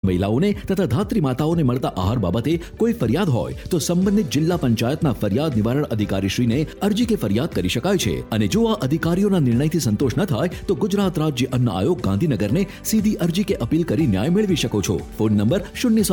મહિલાઓને તથા ધાત્રી માતાઓને મળતા આહાર બાબતે કોઈ ફરિયાદ હોય તો સંબંધિત જિલ્લા પંચાયતના ફરિયાદ નિવારણ અધિકારીશ્રીને અરજી કે ફરિયાદ કરી શકાય છે અને જો આ અધિકારીઓના નિર્ણયથી સંતોષ ન થાય તો ગુજરાત રાજ્ય અન્ન આયોગ ગાંધીનગરને સીધી અરજી કે અપીલ કરી ન્યાય મેળવી શકો છો। Phone number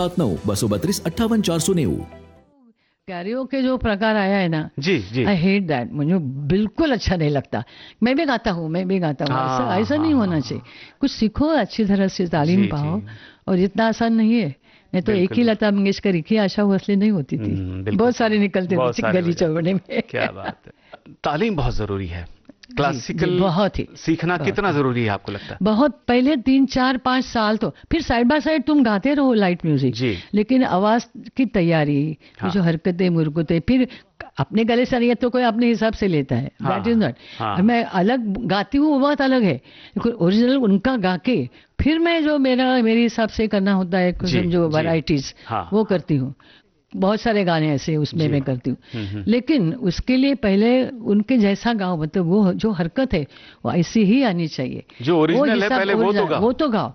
079-232-58-490। कैरियो के जो प्रकार आया है ना, जी जी, आई हेट दैट। मुझे बिल्कुल अच्छा नहीं लगता। मैं भी गाता हूँ, ऐसा नहीं होना चाहिए। कुछ सीखो, अच्छी तरह से तालीम पाओ, और इतना आसान नहीं है। नहीं तो एक ही लता मंगेशकर, एक ही आशा भोसले नहीं होती थी, बहुत सारे निकलते थे गली चौबे में। क्या बात है, तालीम बहुत जरूरी है। क्लासिकल बहुत ही सीखना कितना जरूरी है आपको लगता है? बहुत। पहले 3, 4, 5 साल तो, फिर साइड बाय साइड तुम गाते रहो लाइट म्यूजिक, लेकिन आवाज की तैयारी, जो हरकतें मुरकतें, फिर अपने गले से नहीं है तो कोई अपने हिसाब से लेता है, दैट इज नॉट। मैं अलग गाती हूँ, वो बात अलग है, ओरिजिनल उनका गा के फिर मैं जो मेरे हिसाब से करना होता है, जो वैरायटीज वो करती हूँ। बहुत सारे गाने ऐसे उसमें मैं करती हूँ, लेकिन उसके लिए पहले उनके जैसा गाओ, मतलब वो जो हरकत है वो ऐसी ही आनी चाहिए, जो ओरिजिनल है पहले वो तो गाओ।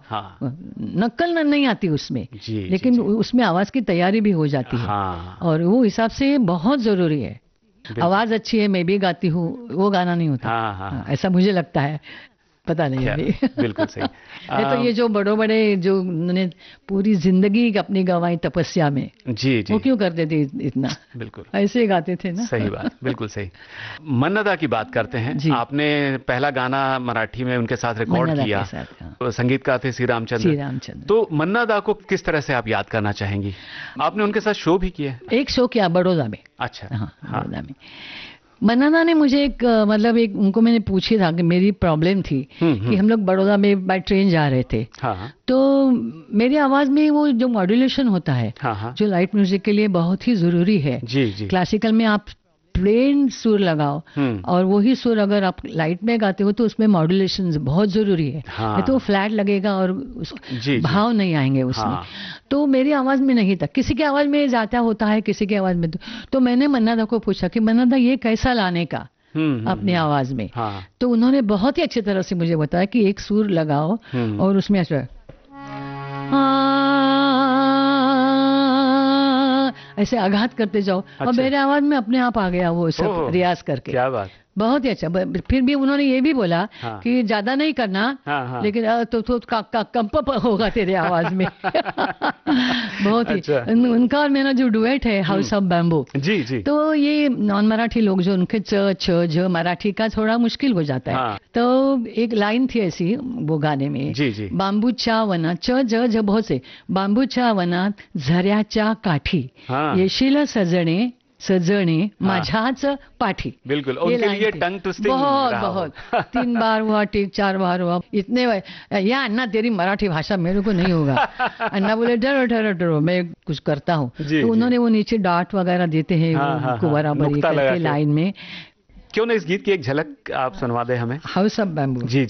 नकल नहीं आती उसमें, लेकिन उसमें आवाज की तैयारी भी हो जाती है, और वो हिसाब से बहुत जरूरी है। आवाज अच्छी है, मैं भी गाती हूँ, वो गाना नहीं होता। ऐसा मुझे लगता है, पता नहीं अभी। बिल्कुल सही। तो ये जो बड़े जो उन्होंने पूरी जिंदगी अपनी गंवाई तपस्या में, जी वो क्यों करते थे इतना? बिल्कुल ऐसे ही गाते थे ना। सही बात, बिल्कुल सही। मन्नदा की बात करते हैं। आपने पहला गाना मराठी में उनके साथ रिकॉर्ड किया, संगीतकार थे श्री रामचंद्र। तो मन्नदा को किस तरह से आप याद करना चाहेंगी? आपने उनके साथ शो भी किया? एक शो किया बड़ौदा में। अच्छा, बड़ौदा में मन्नदा ने मुझे उनको मैंने पूछी था कि मेरी प्रॉब्लम थी कि हम लोग बड़ौदा में बाय ट्रेन जा रहे थे, तो मेरी आवाज में वो जो मॉड्यूलेशन होता है, जो लाइट म्यूजिक के लिए बहुत ही जरूरी है। क्लासिकल में आप प्लेन सुर लगाओ, और वही सुर अगर आप लाइट में गाते हो तो उसमें मॉड्यूलेशन बहुत जरूरी है, नहीं तो फ्लैट लगेगा और भाव नहीं आएंगे उसमें। तो मेरी आवाज में नहीं था, किसी की आवाज में जाता होता है, किसी की आवाज में तो मैंने मन्नदा को पूछा कि मन्नदा ये कैसा लाने का अपनी आवाज में। तो उन्होंने बहुत ही अच्छी तरह से मुझे बताया कि एक सुर लगाओ और उसमें ऐसे आघात करते जाओ। अच्छा। और मेरे आवाज में अपने आप आ गया वो सब रियाज करके। क्या बात, बहुत ही अच्छा। फिर भी उन्होंने ये भी बोला कि ज्यादा नहीं करना, लेकिन तो कंप होगा तेरे आवाज में। बहुत ही अच्छा। उनका और मेरा जो डुएट है हाउस ऑफ बैम्बू, जी, तो ये नॉन मराठी लोग जो उनके च छ झ मराठी का थोड़ा मुश्किल हो जाता है। तो एक लाइन थी ऐसी वो गाने में, बांबूच्या वनात, च ज झ बहुत से, बांबूच्या वनात झऱ्याच्या काठी येशील सजणे माझ्याच पाठी। बिल्कुल, उनके लिए टंग ट्विस्टिंग बहुत 3 बार हुआ, 4 बार हुआ, इतने या अन्ना तेरी मराठी भाषा मेरे को नहीं होगा। अन्ना बोले डरो मैं कुछ करता हूँ। तो उन्होंने वो नीचे डांट वगैरह देते हैं उनको बराबर करके लाइन में। क्यों ना इस गीत की एक झलक आप सुनवा दे हमें? House of bamboo. Ji.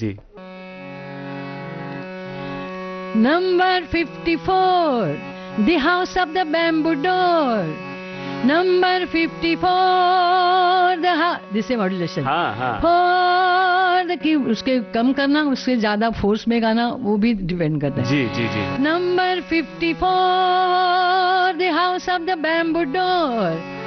Number 54, the house of the bamboo door. Number 54, this है मॉड्यूलेशन। फोर की उसके कम करना, उसके ज्यादा फोर्स में गाना, वो भी डिपेंड करता है। जी। Number 54, the house of the bamboo door.